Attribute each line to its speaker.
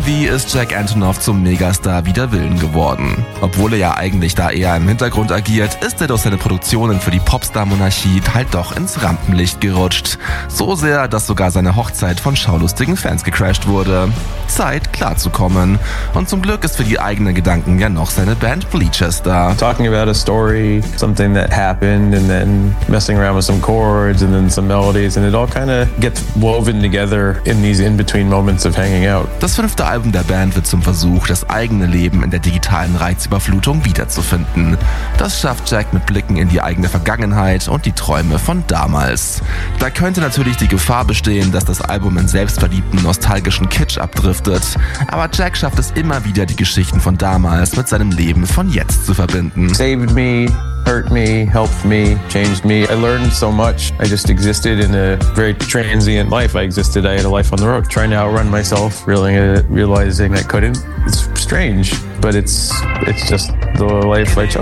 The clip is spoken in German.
Speaker 1: irgendwie ist Jack Antonoff zum Megastar wider Willen geworden. Obwohl er ja eigentlich da eher im Hintergrund agiert, ist er durch seine Produktionen für die Popstar-Monarchie halt doch ins Rampenlicht gerutscht. So sehr, dass sogar seine Hochzeit von schaulustigen Fans gecrashed wurde. Zeit, klarzukommen. Und zum Glück ist für die eigenen Gedanken ja noch seine Band Bleachers da.
Speaker 2: Talking about a story, something that happened, and then messing around with some chords and then some melodies, and it all kind of gets woven together in these in-between moments of hanging out.
Speaker 1: Das 5. Album der Band wird zum Versuch, das eigene Leben in der digitalen Reizüberflutung wiederzufinden. Das schafft Jack mit Blicken in die eigene Vergangenheit und die Träume von damals. Da könnte natürlich die Gefahr bestehen, dass das Album in selbstverliebten, nostalgischen Kitsch abdriftet. Aber Jack schafft es immer wieder, die Geschichten von damals mit seinem Leben von jetzt zu verbinden.
Speaker 2: Saved me, hurt me, helped me, changed me. I learned so much. I just existed in a very transient life. I had a life on the road, trying to outrun myself, realizing I couldn't. It's strange, but it's just the life I chose.